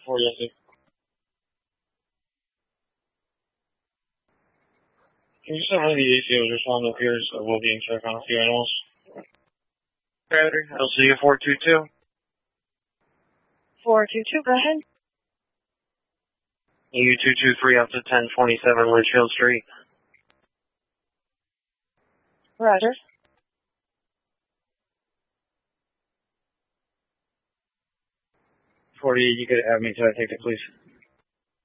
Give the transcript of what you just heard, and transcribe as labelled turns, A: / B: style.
A: 4 yes. Can you send me the ACO's responding appears will be in check on a few animals? Predator, LCU 422.
B: 422, go ahead.
A: U223 up to 1027 Litchfield Street.
B: Roger.
A: 48, you could have me to that ticket, please.